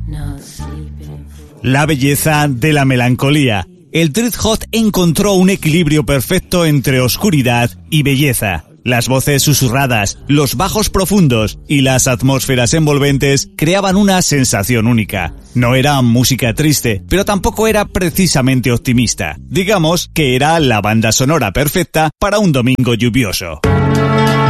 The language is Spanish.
La belleza de la melancolía. El Dread Hot encontró un equilibrio perfecto entre oscuridad y belleza. Las voces susurradas, los bajos profundos y las atmósferas envolventes creaban una sensación única. No era música triste, pero tampoco era precisamente optimista. Digamos que era la banda sonora perfecta para un domingo lluvioso.